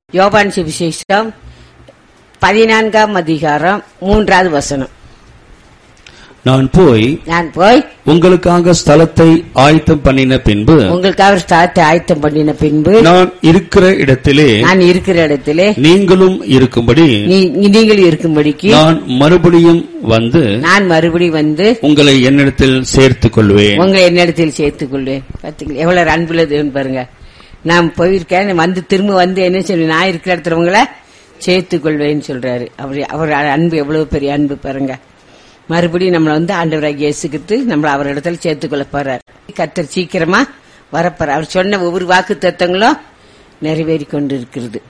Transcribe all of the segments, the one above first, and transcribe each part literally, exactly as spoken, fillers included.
யோவான் சுவிசேஷம் பதினான்காம் அதிகாரம் மூன்றாவது வசனம். நான் போய் நான் போய் உங்களுக்காக ஸ்தலத்தை ஆயத்தம் பண்ணின பின்பு உங்களுக்காக ஸ்தலத்தை ஆயத்தம் பண்ணின பின்பு நான் இருக்கிற இடத்திலே நான் இருக்கிற இடத்திலே நீங்களும் இருக்கும்படி நீங்கள் இருக்கும்படிக்கு நான் மறுபடியும் வந்து நான் மறுபடியும் வந்து உங்களை என்னிடத்தில் சேர்த்துக் கொள்வேன் உங்களை என்னிடத்தில் சேர்த்துக் கொள்வேன். பாத்தீங்களா எவ்வளவு அன்புள்ள தேவன் பாருங்க. நான் போயிருக்கேன், வந்து திரும்ப வந்து என்ன சொல்லி நான் இருக்கிற இடத்துல உங்களை சேர்த்துக் கொள்வேன்னு சொல்றாரு. அவர் அவர் அன்பு எவ்வளவு பெரிய அன்பு பாருங்க. மறுபடியும் நம்மளை வந்து ஆண்டவராக இயேசுகிட்டு நம்மள அவர் இடத்துல சேர்த்துக் கொள்ள போறார். கர்த்தர் சீக்கிரமா வரப்போறார். அவர் சொன்ன ஒவ்வொரு வாக்கு தத்தங்களும் நிறைவேறி கொண்டு இருக்கிறது.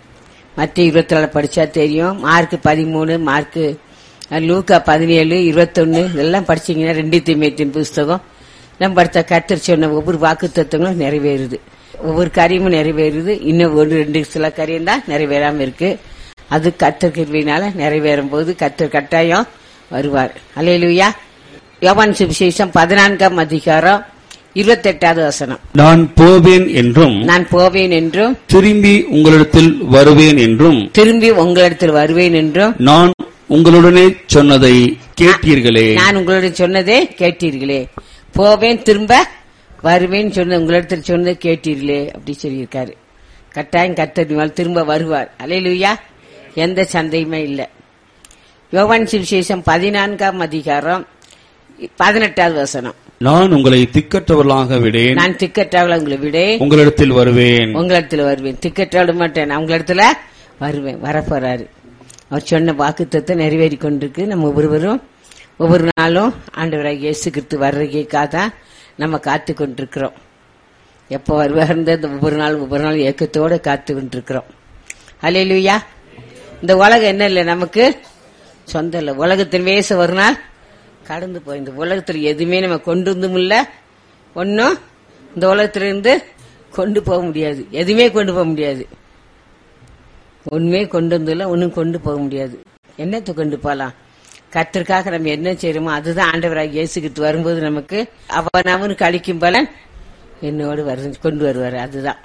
மற்ற இருபத்தி நாலு படிச்சா தெரியும். மார்க் பதிமூணு, மார்க் லூக்கா பதினேழு, இருபத்தொன்னு இதெல்லாம் படிச்சீங்கன்னா ரெண்டு தீமையத்தின் புஸ்தகம் நம்ம படித்த கர்த்தர் சொன்ன ஒவ்வொரு வாக்கு தத்தங்களும் நிறைவேறுது. ஒவ்வொரு காரியமும் நிறைவேறுது. இன்னும் ஒரு ரெண்டு சில காரியம் தான் நிறைவேறாம இருக்கு. அது கர்த்தர் கிருபையினால நிறைவேறும் போது கர்த்தர் கட்டாயம் வருவார். அல்லேலூயா. யோவான் சுவிசேஷம் பதினான்காம் அதிகாரம் இருபத்தி எட்டாவது வசனம். நான் போவேன் என்றும் நான் போவேன் என்றும் திரும்பி உங்களிடத்தில் வருவேன் என்றும் திரும்பி உங்களிடத்தில் வருவேன் என்றும் நான் உங்களுடனே சொன்னதை கேட்டீர்களே. நான் உங்களுடன் சொன்னதே கேட்டீர்களே. போவேன் திரும்ப வருவேன் சொன்ன உங்களிடத்தில் சொன்னதை கேட்டீர்களே அப்படி சொல்லியிருக்காரு. கட்டாயம் கர்த்தர் திரும்ப வருவார். அல்லேலூயா. எந்த சந்தேகமே இல்லை. யோவான் சுவிசேஷம் பதினான்காம் அதிகாரம் பதினெட்டாவது வசனம். நான் உங்களை திக்கற்றவர்களாக விடேன், நான் திக்கற்றவர்களாக உங்களை விடேன், உங்களிடத்தில் வருவேன். உங்களிடத்தில் வருவேன். திக்கற்றவிட மாட்டேன், நான் உங்களிடத்துல வருவேன். வரப்போறாரு. அவர் சொன்ன வாக்குத்தத்தை நிறைவேறி கொண்டிருக்கு. நம்ம ஒவ்வொருவரும் ஒவ்வொரு நாளும் ஆண்டவராக இயேசு கிறிஸ்து வர்றதுக்காக தான் நம்ம காத்து கொண்டிருக்கிறோம். எப்போ வருவார்ந்த ஒவ்வொரு நாளும் ஒவ்வொரு நாளும் ஏக்கத்தோட காத்து கொண்டிருக்கிறோம். அல்லேலூயா. இந்த உலகம் என்ன இல்லை, நமக்கு சொந்தம் இல்லை. உலகத்தின் வேச ஒரு நாள் கடந்து போய் இந்த உலகத்துல எதுவுமே நம்ம கொண்டு வந்தும் இல்ல, ஒன்னும் இந்த உலகத்திலிருந்து கொண்டு போக முடியாது. எதுவுமே கொண்டு போக முடியாது. ஒண்ணுமே கொண்டு வந்து ஒன்னும் கொண்டு போக முடியாது. என்னத்தை கொண்டு போகலாம்? கர்த்தருக்காக நம்ம என்ன செய்யறோமோ அதுதான் ஆண்டவராக இயேசுகிட்டு வரும்போது நமக்கு அவன் அவனுக்கு அளிக்கும் பலன் என்னோடு வரு கொண்டு வருவாரு. அதுதான்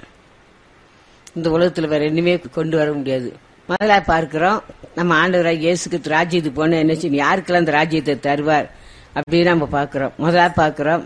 இந்த உலகத்துல வேற என்னமே கொண்டு வர முடியாது. முதல்ல பார்க்கிறோம், நம்ம ஆண்டவராக இயேசுகிட்டு ராஜ்யத்துக்கு போன என்ன செய்யும், யாருக்கெல்லாம் அந்த ராஜ்யத்தை தருவார் அப்படின்னு நம்ம பார்க்கிறோம். முதல்ல பார்க்கிறோம்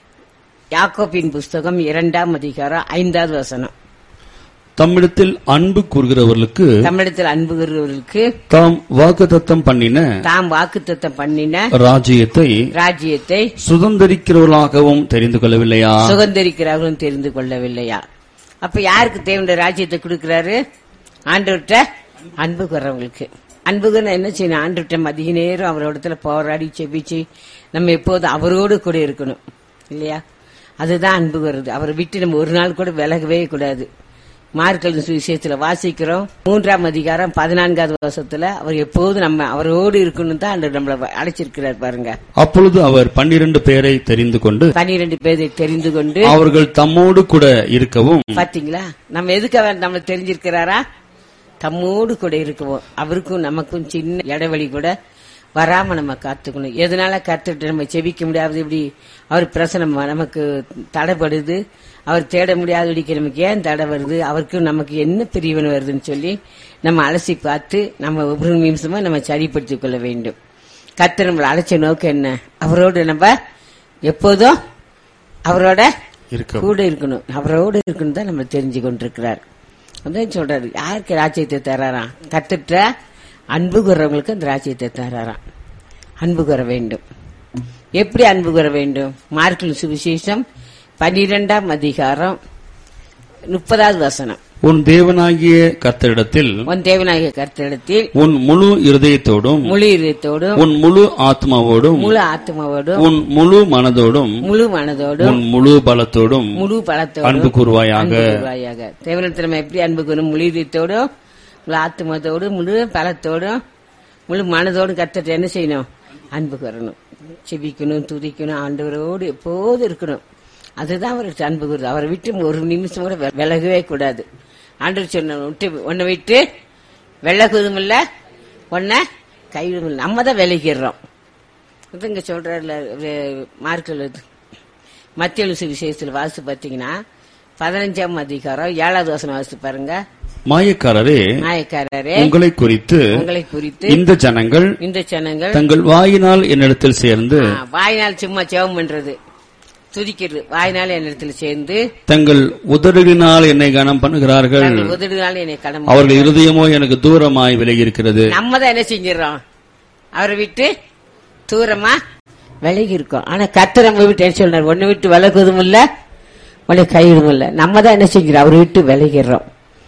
யாக்கோபின் புஸ்தகம் இரண்டாம் அதிகாரம் ஐந்தாவது வசனம். தம்மிடத்தில் அன்பு கூறுகிறவர்களுக்கு தம்மிடத்தில் அன்பு கூறுகிறவர்களுக்கு தாம் வாக்குத்தத்தம் பண்ணின தாம் வாக்குத்தத்தம் பண்ணின ராஜ்யத்தை ராஜ்யத்தை சுதந்திரிக்கிறவர்களாகவும் தெரிந்து கொள்ளவில்லையா சுதந்திரிக்கிறவர்களும் தெரிந்து கொள்ளவில்லையா? அப்ப யாருக்கு தேவனுடைய ராஜ்யத்தை கொடுக்கிறாரு? ஆண்டவர்கிட்ட அன்பு கூறவங்களுக்கு. அன்புக்குன்னு என்ன செய்யணும்? ஆண்டவர்கிட்ட அதிக நேரம் அவரோடத்துல போராடி செபிச்சு நம்ம எப்போதும் அவரோடு கூட இருக்கணும் இல்லையா? அதுதான் அன்பு கூறுறது. அவரை விட்டு நம்ம ஒரு நாள் கூட விலகவே கூடாது. மார்க்கல் சுவிசேஷத்துல வாசிக்கிறோம் மூன்றாம் அதிகாரம் பதினான்காவது வருஷத்துல அவர் எப்போதும் நம்ம அவரோடு இருக்கணும் தான் நம்மள அழைச்சிருக்கிறார் பாருங்க. அப்பொழுது அவர் பன்னிரண்டு பேரை தெரிந்து கொண்டு பன்னிரண்டு பேரை தெரிந்து கொண்டு அவர்கள் தம்மோடு கூட இருக்கவும். பாத்தீங்களா, நம்ம எதுக்கு நம்ம தெரிஞ்சிருக்கிறாரா? தம்மோடு கூட இருக்கவும். அவருக்கும் நமக்கும் சின்ன இடைவெளி கூட வராம நம்ம காத்துக்கணும். எதனால காத்துட்டு நம்ம செபிக்க முடியாது? இப்படி அவர் பிரசனம் நமக்கு தடைப்படுது, அவர் தேட முடியாதபடிக்கு நமக்கு ஏன் தடை வருது, அவருக்கு நமக்கு என்ன பிரிவினை வருதுன்னு சொல்லி நம்ம அலசி பார்த்து நம்ம ஒவ்வொரு நிமிஷமா நம்ம சரிப்படுத்திக் கொள்ள வேண்டும். கர்த்தர் நம்மளை அழைச்ச நோக்கம் என்ன? அவரோடு நம்ம எப்போதும் அவரோட கூட இருக்கணும். அவரோடு இருக்கணும் தான் நம்ம தெரிஞ்சு கொண்டிருக்கிறார். அதான் சொல்றாரு, யாருக்கு ராஜ்யத்தை தராராம்? கர்த்தர்ட்ட அன்பு கூறவங்களுக்கு அந்த ராஜ்யத்தை தராராம். அன்பு கூற வேண்டும். எப்படி அன்பு கூற வேண்டும்? மார்க்கின் சுவிசேஷம் பன்னிரெண்டாம் அதிகாரம் முப்பதாவது வசனம். உன் தேவனாகிய கர்த்தரிடத்தில் உன் தேவனாகிய கர்த்தரிடத்தில் உன் முழு இருதயத்தோடும் முழு இருதயத்தோடும் உன் முழு ஆத்மாவோடும் முழு ஆத்மாவோடும் உன் முழு மனதோடும் முழு மனதோடும் உன் முழு பலத்தோடும் முழு பலத்தோடும் அன்பு கூறுவாயாக. தேவனிடத்தில் நம்ம எப்படி அன்பு கூறும்? முழு இதயத்தோடும் முழு ஆத்மாவோடும் முழு பலத்தோடும் முழு மனதோடும் கர்த்தரை என்ன செய்யணும்? அன்பு கூறணும். செபிக்கணும், துதிக்கணும், ஆண்டவரோடு எப்போது இருக்கணும். அதுதான் அவருக்கு அன்பு கூறுது. அவரை விட்டு ஒரு நிமிஷம் கூட விலகவே கூடாது. ஆண்டவர் சொன்ன விட்டு உன்னை விட்டு விலகுவதும் இல்ல, உன்னை கைவிடும் இல்லை. நம்ம தான் விலகிடுறோம். இங்க சொல்றாருல மார்க்கில் மத்திய சுவிசேஷத்தில் வாசி பார்த்தீங்கன்னா பதினஞ்சாம் அதிகாரம் ஏழாவது வசனம் வாசி பாருங்க. மாயக்காரரே, மாயக்காரரே, உங்களை குறித்து உங்களை குறித்து இந்த ஜனங்கள் இந்த ஜனங்கள் தங்கள் வாயினால் என்னிடத்தில் சேர்ந்து ஆ, வாயினால் சும்மா ஜெபம் பண்றது, துதிக்கிறது, வாயினால் என்னிடத்துல சேர்ந்து தங்கள் உதடுகளினால் என்னை கனம் பண்ணுகிறார்கள். தங்கள் உதடுகளால் என்னை கடன் அவர்கள் இருதயமோ எனக்கு தூரமாய் விலகி இருக்கிறது. நம்ம தான் என்ன செஞ்சிடறோம், அவரை விட்டு தூரமா விலகி இருக்கோம். ஆனா கர்த்தர் நம்ம விட்டு என்ன சொல்றாரு, ஒன்னு விட்டு விலகுவதும் இல்ல, உன்னை கைவிடும் இல்ல. நம்ம தான் என்ன செஞ்சிடறோம், அவரை விட்டு விலகிறோம்.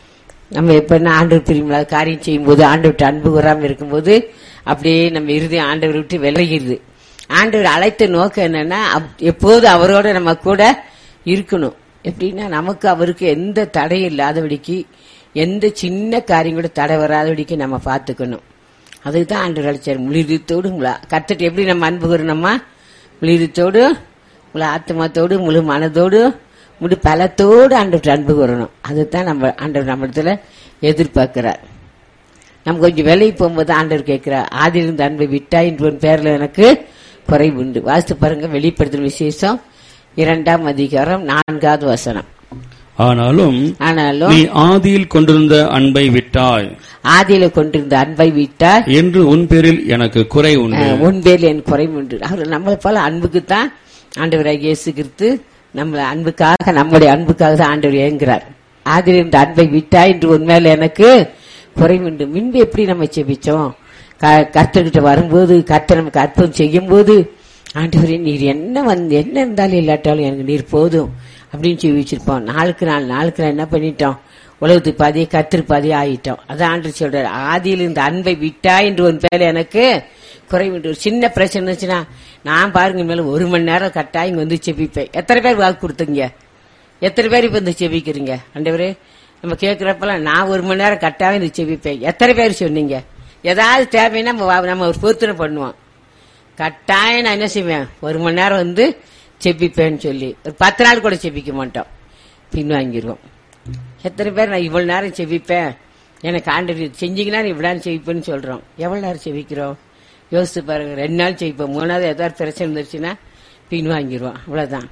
நம்ம எப்ப என்ன ஆண்டவர் பிரியுங்களா காரியம் செய்யும் போது, ஆண்டவர் விட்டு அன்பு கூறாம இருக்கும்போது அப்படியே நம்ம இருதயம் ஆண்டவர் விட்டு விலகிடுது. ஆண்டவர் அழைத்த நோக்கம் என்னன்னா, எப்போது அவரோட நம்ம கூட இருக்கணும். எப்படின்னா நமக்கு அவருக்கு எந்த தடையும் இல்லாதபடிக்கு, எந்த சின்ன காரியம் கூட தடை வராதபடிக்கு நம்ம பார்த்துக்கணும். அதுதான் ஆண்டவர் அழைச்சார். முழுதத்தோடு உங்களை கர்த்தர் எப்படி நம்ம அன்பு கூறணுமா, முழுதத்தோடு உங்களை ஆத்மாத்தோடு முழு மனதோடு முழு பலத்தோடு ஆண்டவர் அன்பு கூறணும். அதுதான் நம்ம ஆண்டவர் நம்ம இடத்துல எதிர்பார்க்கிறார். நம்ம கொஞ்சம் வேலைக்கு போகும்போது ஆண்டவர் கேட்கிறார், ஆதியிலிருந்து அன்பை விட்டா என்று பேர்ல எனக்கு குறைவு உண்டு. வாசித்து பாருங்க, வெளிப்படுத்தும் விசேஷம் இரண்டாம் அதிகாரம் நான்காவது வசனம். ஆனாலும் ஆனாலும் நீ ஆதியில் கொண்டிருந்த அன்பை விட்டாய், ஆதியில கொண்டிருந்த அன்பை விட்டாய் என்று உன் பேரில் எனக்கு குறை உண்டு. உன் பேரில் எனக்கு குறைவு உண்டு. அவர் நம்மளை போல அன்புக்குத்தான் ஆண்டவராக இயேசு கிறிஸ்து நம்மள அன்புக்காக, நம்முடைய அன்புக்காக தான் ஆண்டவர் ஏங்குறார். ஆதியில் இருந்த அன்பை விட்டாய் என்று உன் மேல எனக்கு குறைவு உண்டு. முன்பு எப்படி நம்ம செபிச்சோம், கர்த்தர்கிட்ட வரும்போது, கர்த்தர் நமக்கு அற்புதம் செய்யும் போது, ஆண்டவரே நீர் என்ன வந்து என்ன இருந்தாலும் இல்லாட்டாலும் எனக்கு நீர் போதும் அப்படின்னு சொல்லி வச்சிருப்போம். நாளுக்கு நாள் நாளுக்கு நாள் என்ன பண்ணிட்டோம், உலகத்துக்கு பாதியே கர்த்தர் பாதியே ஆகிட்டோம். அதான் ஆண்டு சொல்றாரு, ஆதியில் இந்த அன்பை விட்டா என்று ஒரு பேர் எனக்கு குறைவு. ஒரு சின்ன பிரச்சனை இருந்துச்சுன்னா, நான் பாருங்க மேல ஒரு மணி நேரம் கட்டாயம் இங்க வந்து செபிப்பேன். எத்தனை பேர் வாக்கு கொடுத்தீங்க, எத்தனை பேர் இப்ப வந்து செபிக்கிறீங்க? ஆண்டவரே நம்ம கேட்கிறப்பெல்லாம் நான் ஒரு மணி நேரம் கட்டாயம் இந்த செபிப்பேன். எத்தனை பேர் சொன்னீங்க? ஏதாவது தேவைன்னா நம்ம நம்ம ஒரு பொருத்தனை பண்ணுவோம். கட்டாயம் நான் என்ன செய்வேன், ஒரு மணி நேரம் வந்து செபிப்பேன்னு சொல்லி ஒரு பத்து நாள் கூட செபிக்க மாட்டோம், பின்வாங்கிடுவோம். எத்தனை பேர் நான் இவ்வளவு நேரம் செபிப்பேன், எனக்கு ஆண்டவர் செஞ்சீங்கன்னா இவ்வளவு செவிப்பேன்னு சொல்றோம். எவ்வளவு நேரம் செவிக்கிறோம் யோசித்து பாருங்க. ரெண்டு நாள் செவிப்போம், மூணாவது ஏதாவது பிரச்சனை இருந்துச்சுன்னா பின்வாங்கிடுவோம். அவ்வளவுதான்.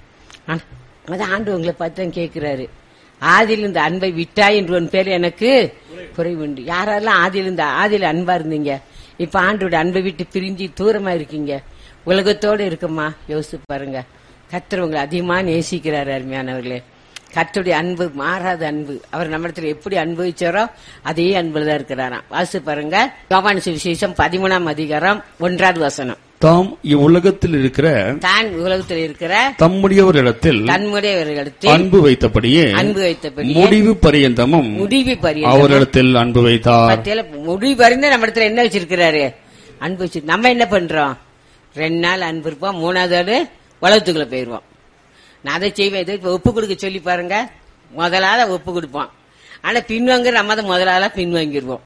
அதான் ஆண்டு உங்களை பார்த்து தான் கேட்கிறாரு, ஆதியில் இந்த அன்பை விட்டாய் என்று உன் பேர் எனக்கு குறைவு உண்டு. யாரெல்லாம் ஆதியில் இந்த ஆதியில் அன்பா இருந்தீங்க, இப்ப ஆண்டோட அன்பை விட்டு பிரிஞ்சு தூரமா இருக்கீங்க, உலகத்தோடு இருக்குமா? யோசித்து பாருங்க. கர்த்தர் உங்களை அதிகமா நேசிக்கிறாரு. அருமையானவர்களே, கர்த்தருடைய அன்பு மாறாத அன்பு. அவர் நம்ம இடத்துல எப்படி அனுபவிச்சாரோ அதே அன்புலதான் இருக்கிறாராம். வாசித்து பாருங்க, யோவான் சுவிசேஷம் பதிமூணாம் அதிகாரம் ஒன்றாவது வசனம். தாம் இவ்வுலகத்தில் இருக்கிற தான் உலகத்தில் இருக்கிற தம்முடையவரிடத்தில் தன்முடையவர்களிடத்தில் அன்பு வைத்தபடியே அன்பு வைத்தபடி முடிவு பரியந்தமும் முடிவு பரியந்தமும் அவரிடத்தில் அன்பு வைத்தார். முடிவு பரிந்து நம்ம இடத்துல என்ன வச்சிருக்கிறாரு, அன்பு வச்சு. நம்ம என்ன பண்றோம், ரெண்டு நாள் அன்பு இருப்போம், மூணாவது உலகத்துக்குள்ள போயிருவோம். நான் அதை செய்வேன், இதை ஒப்பு கொடுக்க சொல்லி பாருங்க, முதலால ஒப்பு கொடுப்போம். ஆனா பின்வாங்க நம்ம தான் முதலால பின்வாங்கிடுவோம்.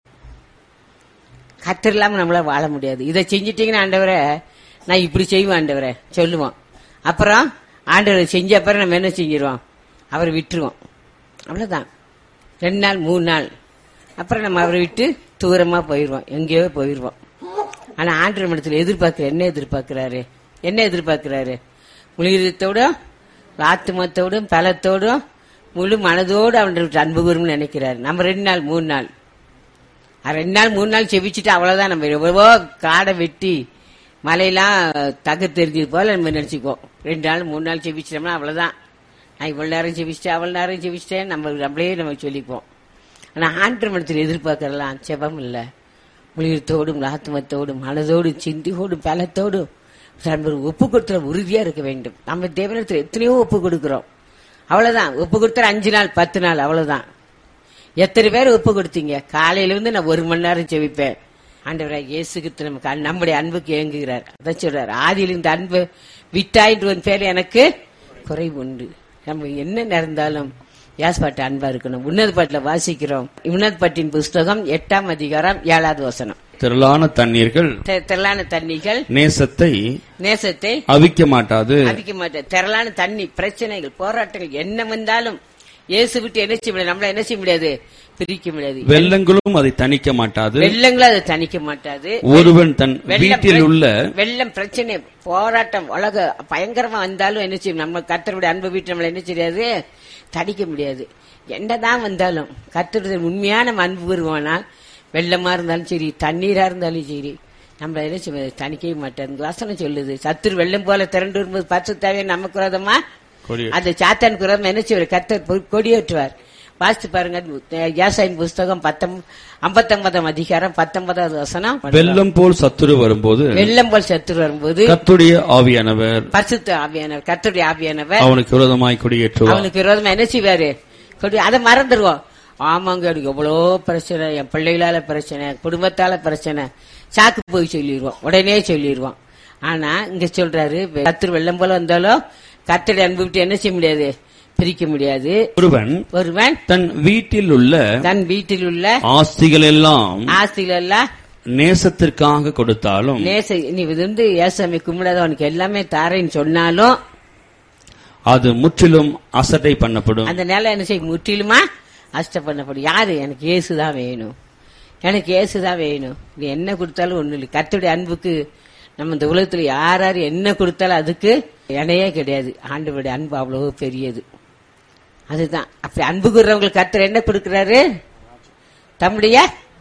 கர்த்தர் இல்லாம நம்மளால வாழ முடியாது. இதை செஞ்சிட்டீங்கன்னா ஆண்டவரை நான் இப்படி செய்வேன் ஆண்டவரை சொல்லுவோம். அப்புறம் ஆண்டவரை செஞ்ச அப்புறம் நம்ம என்ன செஞ்சிருவோம், அவரை விட்டுருவோம். அவ்வளவுதான். ரெண்டு நாள் மூணு நாள் அப்புறம் நம்ம அவரை விட்டு தூரமா போயிருவோம், எங்கேயோ போயிருவோம். ஆனா ஆண்டவர் மனத்துல எதிர்பார்க்கிற என்ன எதிர்பார்க்கிறாரு, என்ன எதிர்பார்க்கிறாரு, முழுதத்தோடும் ஆத்மத்தோடும் பலத்தோடும் முழு மனதோடு அவன் அன்பு கூறும்னு நினைக்கிறாரு. நம்ம ரெண்டு நாள் மூணு நாள் ரெண்டு நாள் மூணு நாள் செபிச்சுட்டு அவ்வளவுதான். நம்ம எவ்வளவோ காடை வெட்டி மலையெல்லாம் தக தெரிஞ்சது போல நம்ம நினைச்சுக்குவோம். ரெண்டு நாள் மூணு நாள் செபிச்சிட்டோம்னா அவ்வளவுதான். நான் இவ்வளவு நேரம் செபிச்சிட்டேன், அவ்வளவு நேரம் செபிச்சிட்டேன் நம்ம நம்மளே நம்ம சொல்லிப்போம். ஆனா ஆண்டவர் மனத்தில் எதிர்பார்க்கலாம் செபம் இல்ல, முழுத்தோடும் ஆத்மத்தோடும் மனதோடும் சிந்தியோடும் பலத்தோடும் ஒப்பு கொடுத்துற உறுதியா இருக்க வேண்டும். நம்ம தேவனத்தில் எத்தனையோ ஒப்பு கொடுக்கிறோம், அவ்வளவுதான். ஒப்பு கொடுத்துற அஞ்சு நாள் பத்து நாள் அவ்வளவுதான். எத்தனை பேர் ஒப்பு கொடுத்தீங்க? காலையில இருந்து நான் ஒரு மணி நேரம் செவிப்பேன். ஆண்டவராக இயேசு கிறிஸ்து நமக்கு நம்முடைய அன்புக்கு ஏங்குகிறார். அதான் சொல்றாரு, ஆதியில் இந்த அன்பு விட்டாயின்ற பேர் எனக்கு குறைவு உண்டு. நம்ம என்ன நடந்தாலும் யாஸ்பாட்டு அன்பா இருக்கணும். உன்னத பாட்டுல வாசிக்கிறோம், உன்னத பாட்டின் புஸ்தகம் எட்டாம் அதிகாரம் ஏழாவது வசனம். திரளான தண்ணீர்கள் திரளான தண்ணீர்கள் நேசத்தை நேசத்தை அவிக்க மாட்டாது அவிக்க மாட்டாது. திரளான தண்ணி பிரச்சனைகள் போராட்டங்கள் என்ன வந்தாலும் இயேசு விட்டு என்ன செய்ய முடியாது, நம்மள என்ன செய்ய முடியாது, பிரிக்க முடியாது. வெள்ளங்களும் அதை தணிக்க மாட்டாது, வெள்ளங்களும் அதை தணிக்க மாட்டாது. ஒருவன் தன் வீட்டில் உள்ள வெள்ளம் பிரச்சனை போராட்டம் உலக பயங்கரமா வந்தாலும் என்ன செய்யும், நம்ம கர்த்தருடைய அன்பு வீட்டு நம்மள என்ன செய்யாது, தணிக்க முடியாது. என்னதான் வந்தாலும் கர்த்தருடைய உண்மையான அன்பு வருவானால் வெள்ளமா இருந்தாலும் சரி, தண்ணீரா இருந்தாலும் சரி, நம்மள என்ன செய்வது, தணிக்கவே மாட்டாரு. வசனம் சொல்லுது, சத்துரு வெள்ளம் போல திரண்டு வரும்போது பரிசுத்தாவே நமக்கு விரோதமா அந்த சாத்தான் விரோதமா என்ன செய்வார், கர்த்தர் கொடியேற்றுவார். வாசித்து பாருங்க, யாசாயின் புஸ்தகம் ஐம்பத்தொன்பதாம் அதிகாரம் பத்தொன்பதாவது வசனம். வெள்ளம் போல் சத்துரு வரும்போது வெள்ளம் போல் சத்துரு வரும்போது கர்த்தருடைய ஆவியானவர், பரிசுத்த ஆவியானவர், கர்த்தருடைய ஆவியானவர் அவனுக்கு விரோதமாய் கொடியேற்றுவார். அவனுக்கு விரோதமா என்ன செய்வாரு, கொடி. அதை மறந்துடுவோம். ஆமாங்க, எனக்கு எவ்வளோ பிரச்சனை, என் பிள்ளைகளால பிரச்சனை, குடும்பத்தால பிரச்சனை, சாக்கு போய் சொல்லிடுவோம், உடனே சொல்லிடுவோம். ஆனா இங்க சொல்றாரு, கர்த்தர் வெள்ளம் போல வந்தாலும் கர்த்தருடைய அன்பு விட்டு என்ன செய்ய முடியாது, பிரிக்க முடியாது. ஒருவன் ஒருவன் தன் வீட்டில் உள்ள தன் வீட்டில் உள்ள ஆஸ்திகள் எல்லாம் ஆஸ்திகள் எல்லாம் நேசத்திற்காக கொடுத்தாலும், நேச நீ வந்து ஏசாமி கும்பிடாத அவனுக்கு எல்லாமே தாரேன்னு சொன்னாலும் அது முற்றிலும் அசட்டை பண்ணப்படும். அந்த நிலம் என்ன செய்யும், முற்றிலுமா அஷ்ட பண்ணப்படும். யாரு, எனக்கு இயேசுதான் வேணும், எனக்கு இயேசுதான் வேணும். நீ என்ன கொடுத்தாலும் ஒண்ணு இல்லை. கர்த்தருடைய அன்புக்கு நம்ம இந்த உலகத்துல யார் யாரு என்ன கொடுத்தாலும் அதுக்கு இணையே கிடையாது. ஆண்டவருடைய அன்பு அவ்வளவு பெரியது. அதுதான் அப்படி அன்பு கூறவங்களுக்கு கர்த்தர் என்ன கொடுக்கிறாரு, தம்முடைய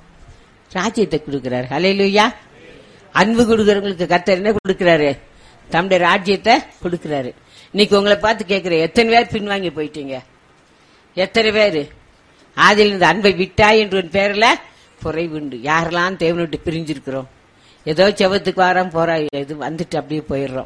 ராஜ்யத்தை கொடுக்கிறாரு. ஹல்லேலூயா. அன்பு கொடுக்கிறவங்களுக்கு கர்த்தர் என்ன கொடுக்கிறாரு, தம்முடைய ராஜ்யத்தை கொடுக்கிறாரு. இன்னைக்கு உங்களை பார்த்து கேட்கிறேன், எத்தனை பேர் பின்வாங்கி போயிட்டீங்க, எத்தனை பேரு ஆதியில் இந்த அன்பை விட்டாய் என்ற பேர்ல குறைவுண்டு. யாரெல்லாம் தேவனை விட்டு பிரிஞ்சிருக்கிறோம், ஏதோ செவத்துக்கு வாரம் போறா, இது வந்துட்டு அப்படியே போயிடுறோம்.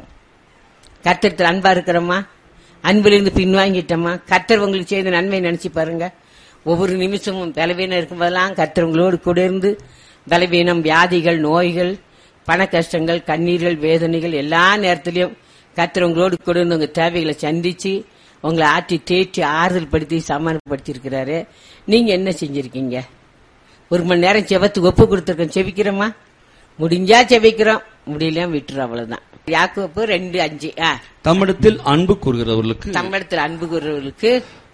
கர்த்தர் அன்பா இருக்கிறோமா, அன்பிலிருந்து பின்வாங்கிட்டோமா? கர்த்தர் உங்களுக்கு செய்த நன்மை நினைச்சு பாருங்க. ஒவ்வொரு நிமிஷமும் பலவீனம் இருக்கும்போதெல்லாம் கர்த்தர் உங்களோடு கூட இருந்து பலவீனம், வியாதிகள், நோய்கள், பண கஷ்டங்கள், கண்ணீர்கள், வேதனைகள் எல்லா நேரத்திலையும் கர்த்தர் உங்களோடு கூட இருந்து உங்க தேவைகளை சந்திச்சு உங்களை ஆற்றி தேற்றி ஆறுதல் படுத்தி சமாதானப்படுத்தி இருக்கிறாரு. நீங்க என்ன செஞ்சிருக்கீங்க? ஒரு மணி நேரம் செவத்துக்கு ஒப்பு கொடுத்துருக்கோம், செவிக்கிறோமா? முடிஞ்சா செவிக்கிறோம், முடியல விட்டுறோம், அவ்வளவுதான். யாக்கோப்பு ரெண்டு அஞ்சு. தம்மிடத்தில் அன்பு கூறுகிறவர்களுக்கு தம்மிடத்தில் அன்பு கூறுகிறவர்களுக்கு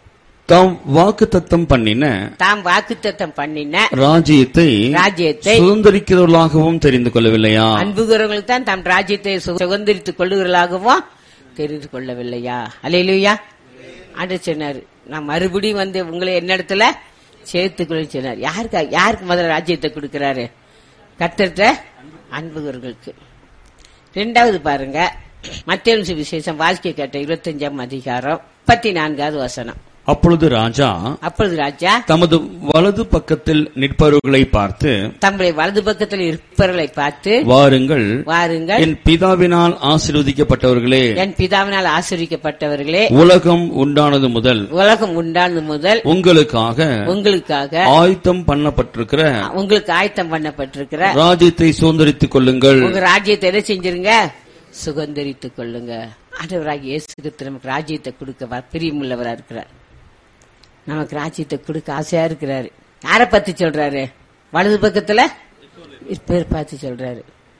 தாம் வாக்குத்தத்தம் பண்ணின தாம் வாக்குத்தத்தம் பண்ணின ராஜ்யத்தை ராஜ்யத்தை சுதந்திரிக்கிறவர்களாகவும் தெரிந்து கொள்ளவில்லையா? அன்பு கூறுகிறவர்களுக்கு தான் தாம் ராஜ்யத்தை சுதந்திரித்துக் கொள்ளுகிறவர்களாகவும் தெரிந்து கொள்ளவில்லையா? அல்லேலூயா. ஆண்டவர் சொன்னாரு, நான் மறுபடியும் வந்து உங்களை என்னிடத்துல சேர்த்துக்கொள்ள சொன்னார். யாருக்கு யாருக்கு முதல்ல ராஜ்யத்தை கொடுக்கிறாரு? கர்த்தர்ட்ட அன்புகர்களுக்கு. ரெண்டாவது பாருங்க, மத்தேயு சுவிசேஷம் வாசிக்க கேட்ட இருபத்தஞ்சாம் அதிகாரம் முப்பத்தி நான்காவது வசனம். அப்பொழுது ராஜா அப்பொழுது ராஜா தமது வலது பக்கத்தில் நிற்பவர்களை பார்த்து தம்முடைய வலது பக்கத்தில் இருப்பவர்களை பார்த்து வாருங்கள் வாருங்கள் என் பிதாவினால் ஆசீர்வதிக்கப்பட்டவர்களே என் பிதாவினால் ஆசீர்வதிக்கப்பட்டவர்களே உலகம் உண்டானது முதல் உலகம் உண்டானது முதல் உங்களுக்காக உங்களுக்காக ஆயத்தம் பண்ணப்பட்டிருக்கிற உங்களுக்கு ஆயத்தம் பண்ணப்பட்டிருக்கிற ராஜ்யத்தை சுதந்திரித்துக் கொள்ளுங்கள். உங்க ராஜ்யத்தை என்ன செஞ்சிருங்க, சுதந்திரித்துக் கொள்ளுங்க. ஆண்டவராகிய இயேசு கிறிஸ்து நமக்கு ராஜ்யத்தை கொடுக்க பிரியமுள்ளவரா இருக்கிறார். நமக்கு ராஜ்யத்தை கொடுக்க ஆசையா இருக்கிறாரு. யாரை பத்தி சொல்றாரு? வலது பக்கத்துல பேர் பார்த்து சொல்றாரு.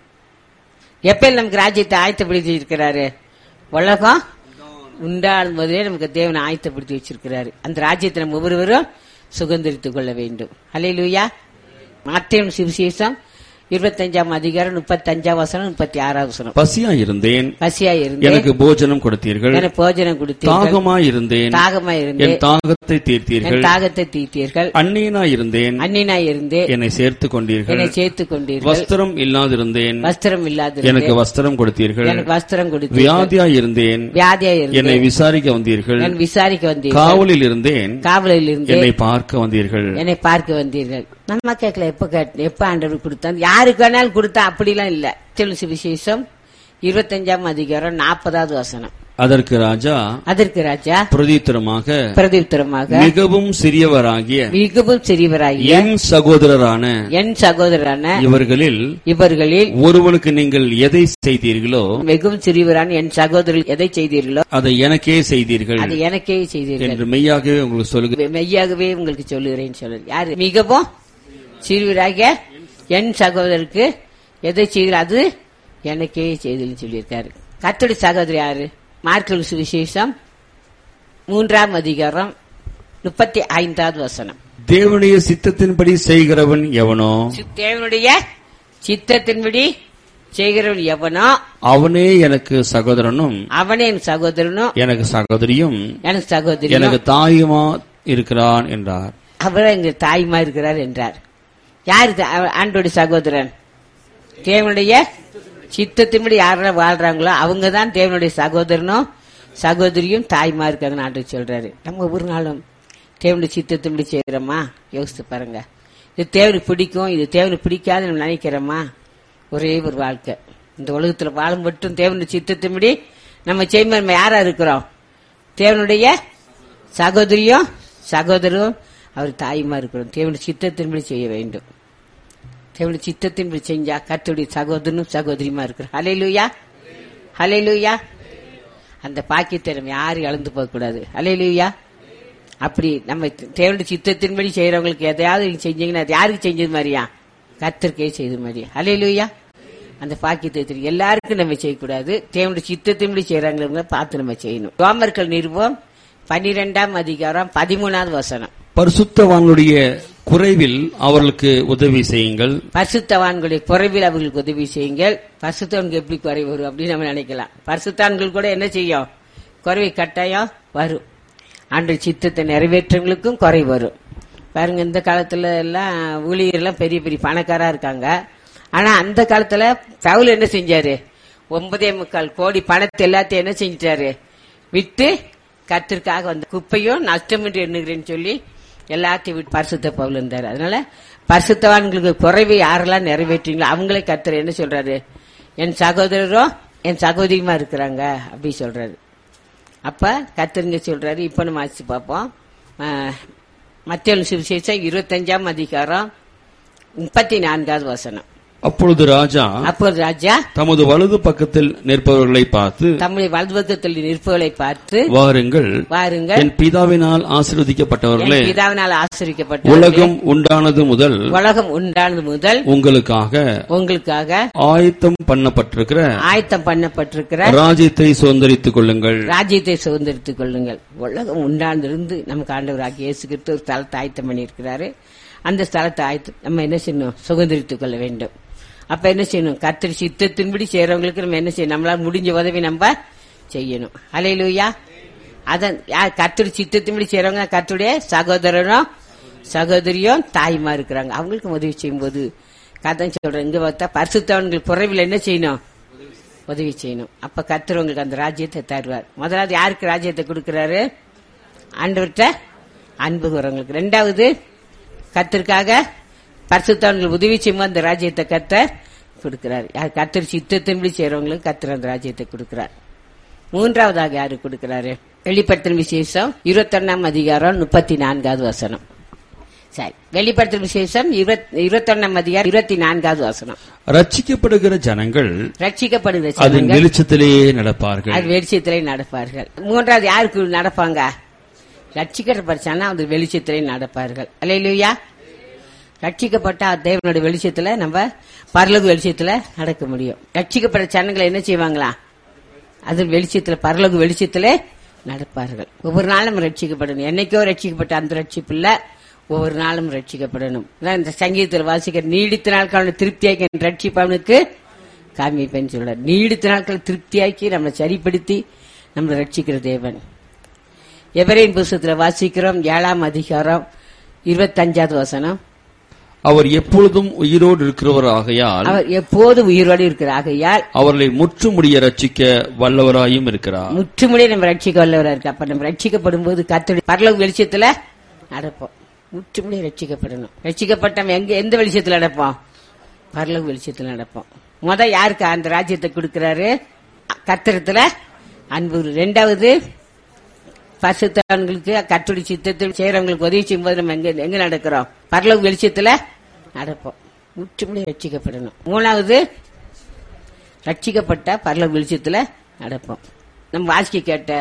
எப்ப நமக்கு ராஜ்யத்தை ஆயத்தப்படுத்தி இருக்கிறாரு? உலகம் உண்டான முதலே நமக்கு தேவனை ஆயத்தப்படுத்தி வச்சிருக்கிறாரு. அந்த ராஜ்யத்தை நம்ம ஒவ்வொருவரும் சுதந்திரித்துக் கொள்ள வேண்டும். அல்லேலூயா. மத்தேயு சுவிசேஷம் இருபத்தஞ்சாம் அதிகாரம் முப்பத்தஞ்சாம் வசனம் முப்பத்தி ஆறாவது வசனம். பசியா இருந்தேன் பசியா இருந்தேன் எனக்கு போஜனம் கொடுத்தீர்கள், எனக்கு போஜனம் கொடுத்தீர்கள். தாகமா இருந்தேன் தாகமா இருந்தேன் என் தாகத்தை தீர்த்தீர்கள், தாகத்தை தீர்த்தீர்கள். அந்நியனா இருந்தேன் அந்நியனா இருந்தேன் என்னை சேர்த்துக் கொண்டீர்கள், என்னை சேர்த்துக் கொண்டீர்கள். வஸ்திரம் இல்லாதிருந்தேன் வஸ்திரம் இல்லாத எனக்கு வஸ்திரம் கொடுத்தீர்கள், எனக்கு வஸ்திரம் கொடுத்தீர்கள். வியாதியா இருந்தேன் வியாதியா இருந்தேன் என்னை விசாரிக்க வந்தீர்கள், என்னை விசாரிக்க வந்தீர்கள். காவலில் இருந்தேன் காவலில் இருந்தேன் என்னை பார்க்க வந்தீர்கள், என்னை பார்க்க வந்தீர்கள். நம்ம கேட்கல, எப்ப கேட்ட எப்ப ஆண்டவர் கொடுத்தா, யாருக்கு வேணாலும் கொடுத்தா அப்படிலாம் இல்ல. தெலுசு விசேஷம் இருபத்தஞ்சாம் அதிகாரம் நாற்பதாவது வசனம். அதற்கு ராஜா அதற்கு ராஜா பிரதித்திரமாக பிரதித்திரமாக மிகவும் சிறியவராகிய மிகவும் சிறியவராகிய என் சகோதரரான என் சகோதரரான இவர்களில் இவர்களில் ஒருவனுக்கு நீங்கள் எதை செய்தீர்களோ மிகவும் சிறியவரான என் சகோதரர் எதை செய்தீர்களோ அதை எனக்கே செய்தீர்கள் அதை எனக்கே செய்தீர்கள் என்று மெய்யாகவே உங்களுக்கு சொல்லுகிறேன். மெய்யாகவே உங்களுக்கு சொல்லுகிறேன் சொல்லுங்க. யாரு மிகவும் சிறியவராகிய என் சகோதரருக்கு எதை செய்கிற அது எனக்கே செய்தீர்கள் சொல்லியிருக்காரு. கர்த்தருடைய சகோதரி யாரு? மார்க்கு சுவிசேஷம் மூன்றாம் அதிகாரம் முப்பத்தி ஐந்தாவது வசனம். தேவனுடைய சித்தத்தின்படி செய்கிறவன் எவனோ, தேவனுடைய சித்தத்தின்படி செய்கிறவன் எவனோ அவனே எனக்கு சகோதரனும், அவனே என் சகோதரனும், எனக்கு சகோதரியும், எனக்கு சகோதரி, எனக்கு தாயுமா இருக்கிறான் என்றார். அவர் எங்க தாயுமா இருக்கிறார் என்றார். யாரு ஆண்டோடைய சகோதரன்? தேவனுடைய சித்தத்தின்படி யாரெல்லாம் வாழ்றாங்களோ அவங்கதான் தேவனுடைய சகோதரனும் சகோதரியும் தாய்மா இருக்காங்கன்னு ஆண்டு சொல்றாரு. நம்ம ஒவ்வொரு நாளும் தேவனுடைய சித்தத்தின்படி செய்யறோமா? யோசித்து பாருங்க. இது தேவனுக்கு பிடிக்கும், இது தேவனுக்கு பிடிக்காது நம்ம நினைக்கிறோமா? ஒரே ஒரு வாழ்க்கை இந்த உலகத்துல வாழும் மட்டும் தேவனுடைய சித்தத்தின்படி நம்ம செய்யும். நம்ம யாரா இருக்கிறோம்? தேவனுடைய சகோதரியும் சகோதரரும் அவர் தாயுமா இருக்கிறோம். தேவனுடைய சித்தத்தின்படி செய்ய வேண்டும். தேவனுடைய சித்தத்தின்படி செஞ்சா கர்த்தருடைய சகோதரனும் சகோதரியுமா இருக்கிறோம். ஹல்லேலூயா, ஹல்லேலூயா. அந்த பாக்கியத்தை நம்ம யாரும் இழந்து போக கூடாது. ஹல்லேலூயா. அப்படி நம்ம தேவனுடைய சித்தத்தின்படி செய்யறவங்களுக்கு எதையாவது நீங்க செஞ்சீங்கன்னா அது யாருக்கு செஞ்சது மாதிரியா? கர்த்தருக்கே செய்த மாதிரியா? ஹல்லேலூயா. அந்த பாக்கியத்தை தெரியும். எல்லாருக்கும் நம்ம செய்யக்கூடாது. தேவனுடைய சித்தத்தின்படி செய்யறாங்க பார்த்து நம்ம செய்யணும். ரோமர்கள் நிருபம் பன்னிரெண்டாம் அதிகாரம் பதிமூணாவது வசனம். பரிசுத்தவான்களுடைய குறைவில் அவர்களுக்கு உதவி செய்யுங்கள். பரிசுத்தவான்களுடைய குறைவில் அவர்களுக்கு உதவி செய்யுங்கள். பரிசுத்தவான்கள் எப்படி குறை வரும் அப்படின்னு நம்ம நினைக்கலாம். பரிசுத்தவான்கள் கூட என்ன செய்யும்? குறைவை கட்டாயம் வரும். ஆண்டு சித்தத்தை நிறைவேற்றவங்களுக்கும் குறை வரும். பாருங்க, இந்த காலத்துல எல்லாம் ஊழியர்லாம் பெரிய பெரிய பணக்காரா இருக்காங்க. ஆனா அந்த காலத்துல பவுல் என்ன செஞ்சாரு? ஒன்பதே முக்கால் கோடி பணத்தை எல்லாத்தையும் என்ன செஞ்சிட்டாரு? விட்டு கர்த்தருக்காக வந்த குப்பையும் நஷ்டம் என்று எண்ணுகிறேன்னு சொல்லி எல்லாத்தையும் விட்டு பரிசுத்த பவுல் இருந்தாரு. அதனால பரிசுத்தவான்களுக்கு குறைவை யாரெல்லாம் நிறைவேற்றீங்களோ அவங்களே கர்த்தர் என்ன சொல்றாரு? என் சகோதரரும் என் சகோதரியுமா இருக்கிறாங்க அப்படி சொல்றாரு. அப்ப கர்த்தருங்க சொல்றாரு. இப்ப நம்ம ஆச்சு பார்ப்போம். மத்தேயு சுவிசேஷம் இருபத்தஞ்சாம் அதிகாரம் முப்பத்தி நான்காவது வசனம். அப்பொழுது ராஜா அப்பொழுது ராஜா தமது வலது பக்கத்தில் நிற்பவர்களை பார்த்து தம்முடைய வலது பக்கத்தில் நிற்பவர்களை பார்த்து வாருங்கள், வாருங்கள், என் பிதாவினால் ஆசீர்வதிக்கப்பட்டவர்களே, பிதாவினால் ஆசீர்வதிக்கப்பட்ட உலகம் உண்டானது முதல் உலகம் உண்டானது முதல் உங்களுக்காக உங்களுக்காக ஆயத்தம் பண்ணப்பட்டிருக்கிற ஆயத்தம் பண்ணப்பட்டிருக்கிற ராஜ்யத்தை சுதந்தரித்துக் கொள்ளுங்கள் ராஜ்யத்தை சுதந்தரித்துக் கொள்ளுங்கள். உலகம் உண்டானதிலிருந்து நமக்கு ஆண்டவராகிய இயேசு கிறிஸ்து ஒரு ஸ்தலத்தை ஆயத்தம் பண்ணியிருக்கிறாரு. அந்த ஸ்தலத்தை ஆயத்தம் நம்ம என்ன செய்யணும்? சுதந்தரித்துக் கொள்ள வேண்டும். அப்ப என்ன செய்யணும்? கர்த்தர் சித்தத்தின்படி செய்யறவங்களுக்கு நம்ம என்ன செய்யணும்? நம்மளால முடிஞ்ச உதவி நம்ம செய்யணும். ஹல்லேலூயா. அதான் கர்த்தர் சித்தத்தின்படி செய்யறவங்க கர்த்தருடைய சகோதரனும் சகோதரியும் தாய்மா இருக்கிறாங்க. அவங்களுக்கு உதவி செய்யும் போது கதான் சொல்றேன். இங்க பார்த்தா பரிசுத்தவான்கள் குறைவில் என்ன செய்யணும்? உதவி செய்யணும். அப்ப கர்த்தர் உங்களுக்கு அந்த ராஜ்யத்தை தருவார். முதலாவது யாருக்கு ராஜ்யத்தை கொடுக்கிறாரு? ஆண்டவர்கிட்ட அன்பு கூறவங்களுக்கு. ரெண்டாவது கர்த்தருக்காக பரிசுத்தவான்கள் உதவி செய்யும் அந்த ராஜ்யத்தை கர்த்தர் கொடுக்கிறார். யார்? கர்த்தர் சித்தத்தின்படி செய்யறவங்களுக்கு கர்த்தர் அந்த ராஜ்யத்தை கொடுக்கிறார். மூன்றாவதாக யாரு கொடுக்கிறாரு? வெளிப்படுத்தல் விசேஷம் இருபத்தி ஒன்னாம் அதிகாரம் முப்பத்தி நான்காவது வசனம். சரி, வெளிப்படுத்தல் விசேஷம் இருபத்தி ஒன்னாம் அதிகாரம் இருபத்தி நான்காவது வசனம். ரட்சிக்கப்படுகிற ஜனங்கள் ரட்சிக்கப்படுகிற அது வெளிச்சத்திலேயே நடப்பார்கள். அது வெளிச்சத்திலே நடப்பார்கள். மூன்றாவது யாருக்கு நடப்பாங்க? ரட்சிக்கப்பட்டானா அது வெளிச்சத்திலே நடப்பார்கள். அல்லேலூயா. ரட்சிக்கப்பட்ட தேவனுடைய வெளிச்சத்துல நம்ம பரலோக வெளிச்சத்துல நடக்க முடியும். ரட்சிக்கப்பட்ட ஜனங்களை என்ன செய்வாங்களா? அது வெளிச்சத்துல பரலோக வெளிச்சத்துல நடப்பார்கள். ஒவ்வொரு நாளும் ரட்சிக்கப்படணும். என்னைக்கோ ரட்சிக்கப்பட்ட அந்த ரட்சிப்பு இல்ல, ஒவ்வொரு நாளும் ரட்சிக்கப்படணும். இந்த சங்கீதத்தில் வாசிக்கிற நீடித்த நாட்கள் திருப்தியாக்கி ரட்சிப்பவனுக்கு காமிப்பேன்னு சொல்ற. நீடித்த நாட்கள் திருப்தியாக்கி நம்மளை சரிப்படுத்தி நம்மளை ரட்சிக்கிற தேவன். எபிரேயர் புத்தகத்துல வாசிக்கிறோம் ஏழாம் அதிகாரம் இருபத்தஞ்சாவது வசனம். அவர் எப்பொழுதும் உயிரோடு இருக்கிறவர் ஆகையால் அவர் எப்போதும் உயிரோடு இருக்கிற ஆகையால் அவர்களை முற்றுமுடிய ரட்சிக்க வல்லவராயும் இருக்கிறார். முற்றுமுடிய நம்ம ரட்சிக்க வல்லவராக இருக்கு. அப்ப நம்ம ரட்சிக்கப்படும் போது கர்த்தருடைய பரலோக வெளிச்சத்துல நடப்போம். முற்றுமுடிய ரட்சிக்கப்படணும். ரட்சிக்கப்பட்ட எங்க எந்த வெளிச்சத்துல நடப்போம்? பரலோக வெளிச்சத்துல நடப்போம். முத யாருக்கு அந்த ராஜ்யத்தை கொடுக்கிறாரு? கர்த்தரத்துல அன்பு. ரெண்டாவது பரிசுத்தவான்களுக்கு கர்த்தருடைய சித்தத்தில் செய்யறவங்களுக்கு உதவி செய்யும் போது நம்ம எங்க எங்க நடக்கிறோம்? பரலோக வெளிச்சத்துல நடப்போம். முற்றுமுடிய ரட்சிக்கப்படணும். மூணாவது ரட்சிக்கப்பட்ட பரலோக வெளிச்சத்துல நடப்போம். நம்ம வாசிக்க கேட்ட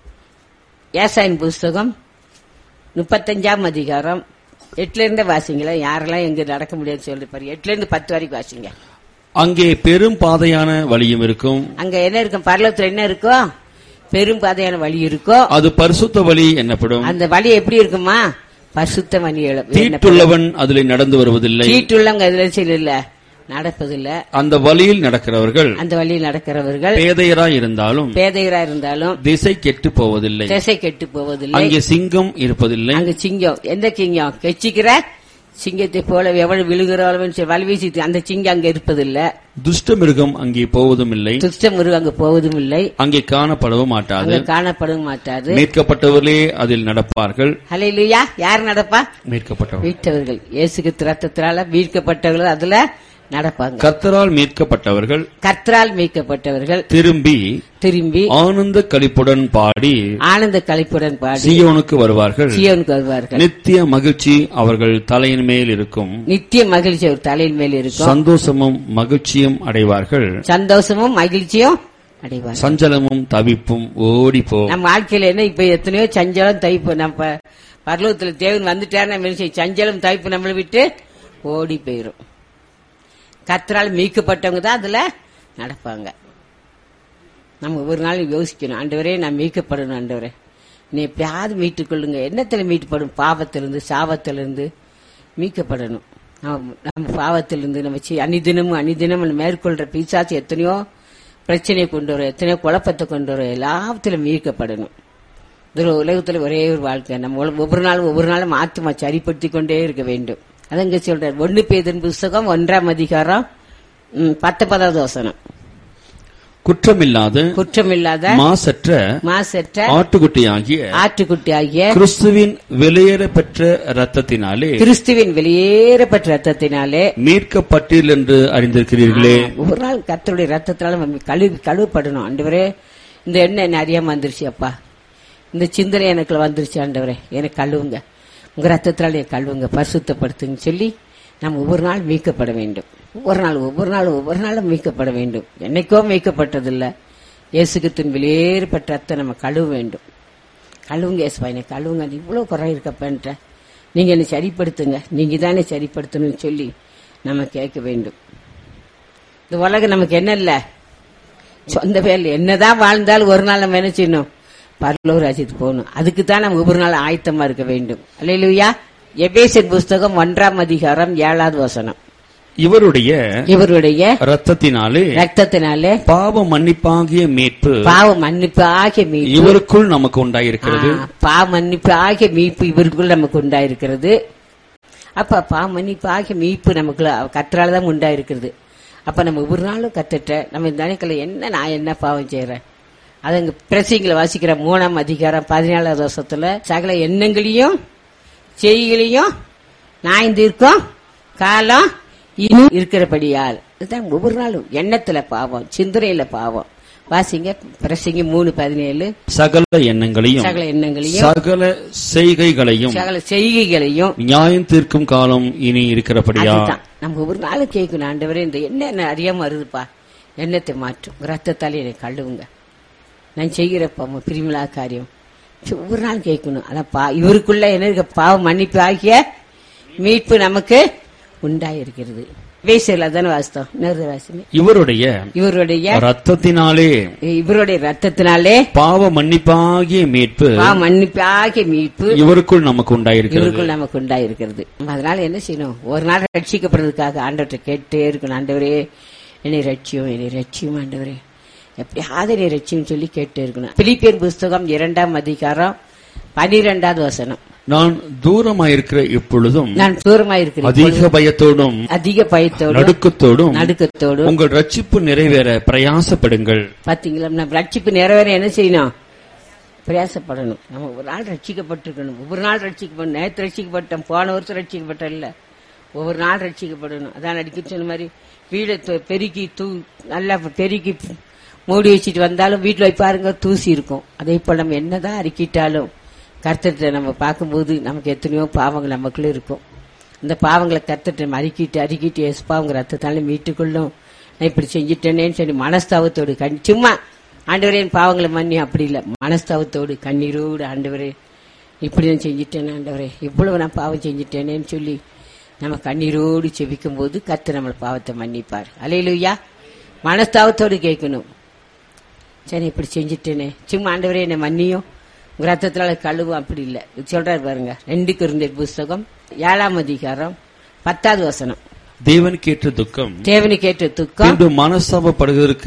ஏசாயின் புஸ்தகம் முப்பத்தஞ்சாம் அதிகாரம் எட்டுல இருந்து வாசிங்களா. யாரெல்லாம் எங்க நடக்க முடியாது சொல்லி பாரு. எட்டுல இருந்து பத்து வரைக்கும் வாசிங்க. அங்கே பெரும் பாதையான வழியும் இருக்கும். அங்க என்ன இருக்கும்? பரலோகத்துல என்ன இருக்கும்? பெரும் பாதையான வழி இருக்கோ அது பரிசுத்த வழி என்னப்படும். அந்த வழி எப்படி இருக்குமா? பரிசுத்த வழி. தீட்டுள்ளவன் அதிலே நடந்து வருவதில்லை. தீட்டுள்ளவங்க அதுல இல்ல நடப்பதில்லை. அந்த வழியில் நடக்கிறவர்கள் அந்த வழியில் நடக்கிறவர்கள் பேதையராய் இருந்தாலும் பேதையரா இருந்தாலும் திசை கெட்டு போவதில்லை. திசை கெட்டு போவதில்லை. அங்கே சிங்கம் இருப்பதில்லை. அங்க சிங்கம், எந்த சிங்கம்? கெச்சிக்கிற சிங்கத்தை போல எவ்வளவு விழுகிறவன் வலி வீசி அந்த சிங்கம் அங்க இருப்பதில்லை. துஷ்ட மிருகம் அங்கே போவதும் இல்லை. துஷ்ட மிருகம் அங்க போவதும் இல்லை. அங்கே காணப்படவும் மாட்டாது. காணப்படவும் மாட்டாது. மீட்கப்பட்டவர்களே அதில் நடப்பார்கள். ஹல்லேலூயா. யார் நடப்பா? மீட்கப்பட்டவர்கள். மீட்கவர்கள். இயேசுவின் ரத்தத்தால மீட்கப்பட்டவர்கள் அதுல நடப்பாங்க. கர்த்தரால் மீட்கப்பட்டவர்கள் கர்த்தரால் மீட்கப்பட்டவர்கள் திரும்பி திரும்பி ஆனந்த களிப்புடன் பாடி ஆனந்த களிப்புடன் பாடி சீயோனுக்கு வருவார்கள். சீயோனுக்கு வருவார்கள். நித்திய மகிழ்ச்சி அவர்கள் தலையின் மேல் இருக்கும். நித்திய மகிழ்ச்சி அவர் தலையின் மேல் இருக்கும். சந்தோஷமும் மகிழ்ச்சியும் அடைவார்கள். சந்தோஷமும் மகிழ்ச்சியும் அடைவார்கள். சஞ்சலமும் தவிப்பும் ஓடி போ. நம்ம வாழ்க்கையில என்ன இப்ப எத்தனையோ சஞ்சலம் தவிப்பு. நம்ம பரலோகத்துல தேவன் வந்துட்டாரு, நம்ம சஞ்சலம் தவிப்பு நம்மளை விட்டு ஓடி போயிரும். கர்த்தரால் மீட்கப்பட்டவங்க தான் அதுல நடப்பாங்க. நம்ம ஒரு நாள் யோசிக்கணும், ஆண்டவரே நான் மீட்கப்படணும், ஆண்டவரே நீ எப்பயாவது மீட்டுக் கொள்ளுங்க. என்னத்துல மீட்கப்படும்? பாவத்திலிருந்து சாபத்திலிருந்து மீட்கப்படணும். நம்ம பாவத்திலிருந்து நம்ம அனிதினமும் அனிதினமும் மேற்கொள்ற பிசாசு எத்தனையோ பிரச்சனையை கொண்டு வரும், எத்தனையோ குழப்பத்தை கொண்டு வரும். எல்லாத்திலும் மீட்கப்படணும். இதுல உலகத்துல ஒரே ஒரு வாழ்க்கை. நம்ம ஒவ்வொரு நாளும் ஒவ்வொரு நாளும் ஆத்மா சரிப்படுத்திக் கொண்டே இருக்க வேண்டும். அதங்க சொல்றார். ஒன்னு பேதின் புஸ்தகம் ஒன்றாம் அதிகாரம் பத்தொன்பதாவது வசனம். குற்றமில்லாத குற்றமில்லாத மாசற்ற மாசற்ற ஆட்டுக்குட்டியாகிய ஆட்டுக்குட்டியாகிய கிறிஸ்துவின் வெளியேற பெற்ற ரத்தத்தினாலே கிறிஸ்துவின் வெளியேறப்பட்ட ரத்தத்தினாலே மீட்கப்பட்டீர்கள் என்று அறிந்திருக்கிறீர்களே. ஒரு நாள் கர்த்தருடைய ரத்தத்தினால கழுவி கழுவப்படணும். ஆண்டவரே இந்த எண்ணெய் என்ன அறியாம வந்துருச்சு அப்பா, இந்த சிந்தனை எனக்கு வந்துருச்சு, ஆண்டவரே எனக்கு கழுவுங்க, உங்க ரத்தத்தினால கழுவுங்க, பரிசுத்தப்படுத்துங்க சொல்லி நாம் ஒவ்வொரு நாள் மீட்கப்பட வேண்டும். ஒவ்வொரு நாள் ஒவ்வொரு நாள் ஒவ்வொரு நாளும் மீட்கப்பட வேண்டும். என்னைக்கோ மீட்கப்பட்டதில்லை. இயேசு கிறிஸ்துவின் வெளியேறப்பட்ட ரத்தம் நம்ம கழுவ வேண்டும். கழுவுங்க இயேசுவா, என்னை கழுவுங்க, அது இவ்வளவு குறை இருக்கப்பன்ற நீங்க என்னை சரிப்படுத்துங்க, நீங்க தானே சரிப்படுத்தணும்னு சொல்லி நம்ம கேட்க வேண்டும். இந்த உலகம் நமக்கு என்ன இல்ல, சொந்த பேர்ல என்னதான் வாழ்ந்தாலும் ஒரு நாள் நம்ம என்ன செய்யணும்? பரலோக ராஜ்யத்துக்கு போகணும். அதுக்கு தான் நம்ம ஒவ்வொரு நாள் ஆயத்தமா இருக்க வேண்டும். அல்லேலூயா. எபேசியர் புஸ்தகம் ஒன்றாம் அதிகாரம் ஏழாவது வசனம். இவருடைய இவருடைய ரத்தத்தினாலே ரத்தத்தினாலே பாவ மன்னிப்பாகிய மீட்பு பாவ மன்னிப்பு ஆகிய மீட்பு இவருக்குள் நமக்கு உண்டாயிருக்கிறது. பாவ மன்னிப்பு ஆகிய மீட்பு இவருக்குள் நமக்கு உண்டாயிருக்கிறது. அப்ப பாவ மன்னிப்பு ஆகிய மீட்பு நமக்கு கர்த்தரால தான் உண்டாயிருக்கிறது. அப்ப நம்ம ஒவ்வொரு நாளும் கத்துட்ட நம்ம நினைக்கல, என்ன நான் என்ன பாவம் செய்யறேன்? அது அங்க பிரசிங்களை வாசிக்கிற மூணாம் அதிகாரம் பதினாலாவது வருஷத்துல சகல எண்ணங்களையும் செய்களையும் நாய்ந்திருக்கும் காலம் இன்னும் இருக்கிறபடியால் இதுதான் ஒவ்வொரு நாளும் எண்ணத்துல பாவம், சிந்தனையில பாவம். வாசிங்க பிரசிங்க மூணு பதினேழு. சகல எண்ணங்களையும் சகல எண்ணங்களையும் சகல செய்கைகளையும் சகல செய்கைகளையும் நியாயம் தீர்க்கும் காலம் இனி இருக்கிறபடியா. நம்ம ஒவ்வொரு நாளும் கேட்கணும், ஆண்டவரே இந்த என்ன அறியாம வருதுப்பா, எண்ணத்தை மாற்றும், ரத்தத்தாலே என்னை கழுவுங்க, நான் செய்கிறப்ப பிரிமிலா காரியம் ஒவ்வொரு நாள் கேட்கணும். அதான் பா இவருக்குள்ள என்ன இருக்க பாவ மன்னிப்பு ஆகிய மீட்பு நமக்கு உண்டாயிருக்கிறது. தானே வாஸ்தவம். இவருடைய இவருடைய ரத்தத்தினாலே இவருடைய ரத்தத்தினாலே பாவ மன்னிப்பாகிய மீட்பு பாவ மன்னிப்பாகிய மீட்பு இவருக்குள் நமக்கு உண்டாயிருக்கிறது. இவருக்குள் நமக்கு உண்டாயிருக்கிறது. அதனால என்ன செய்யணும்? ஒரு நாள் ரட்சிக்கப்படுறதுக்காக ஆண்டவர்கிட்ட கேட்டே இருக்கணும், ஆண்டவரே என்னை ரட்சியும், என்னை ரட்சியும் ஆண்டவரே, எப்படியாவது என்னை ரட்சியும் சொல்லி கேட்டே இருக்கணும். பிலிப்பியர் புஸ்தகம் இரண்டாம் அதிகாரம் பனிரெண்டாவது வசனம். நான் தூரமாயிருக்கிற இப்பொழுதும் நான் தூரமாயிருக்கிறேன் அதிக பயத்தோடும் அதிக பயத்தோடும் நடுக்கத்தோடும் நடுக்கத்தோடும் உங்கள் ரட்சிப்பு நிறைவேற பிரயாசப்படுங்கள். பாத்தீங்களா, நம்ம ரட்சிப்பு நிறைவேற என்ன செய்யணும்? பிரயாசப்படணும். நம்ம ஒரு நாள் ரட்சிக்கப்பட்டிருக்கணும். ஒவ்வொரு நாள் ரட்சிக்கப்படணும். நேற்று ரட்சிக்கப்பட்டோம், போன வருஷம் ரட்சிக்கப்பட்டோம் இல்ல, ஒவ்வொரு நாள் ரட்சிக்கப்படணும். அதான் அடிக்க சொன்ன மாதிரி வீடை பெருக்கி தூ நல்லா பெருக்கி மூடி வச்சுட்டு வந்தாலும் வீட்டுல போய் பாருங்க தூசி இருக்கும். அதே போல நம்ம என்னதான் அறிக்கிட்டாலும் கர்த்தர்கிட்ட நம்ம பார்க்கும்போது நமக்கு எத்தனையோ பாவங்கள் நமக்குள்ள இருக்கும். அந்த பாவங்களை கர்த்தர்கிட்ட நம்ம அறிக்கிட்டு அறிக்கிட்டு எஸ்பா உங்க ரத்தத்தால மீட்டுக்கொள்ளும், நான் இப்படி செஞ்சுட்டேனேன்னு சொல்லி மனஸ்தாபத்தோடு கண் சும்மா ஆண்டவரே என் பாவங்களை மன்னி அப்படி இல்லை, மனஸ்தாபத்தோடு கண்ணீரோடு ஆண்டவரே இப்படிதான் செஞ்சுட்டேன் ஆண்டவரே, இவ்வளவு நான் பாவம் செஞ்சுட்டேனேன்னு சொல்லி நம்ம கண்ணீரோடு செபிக்கும் போது கர்த்தர் நம்ம பாவத்தை மன்னிப்பார். அல்லேலூயா. மனஸ்தாபத்தோடு கேட்கணும். சரி இப்படி செஞ்சுட்டேனே, சும்மா ஆண்டவரே என்னை மன்னியும், உங்க ரத்தத்தினால கழுவும், அப்படி இல்லை. சொல்றாரு பாருங்க, ரெண்டு கொரிந்தியர் புஸ்தகம் ஏழாம் அதிகாரம் பத்தாவது வசனம். தேவனுக்கேற்ற துக்கம் தேவனுக்கேற்ற துக்கம் மனஸ்தாபப்படுவதற்கு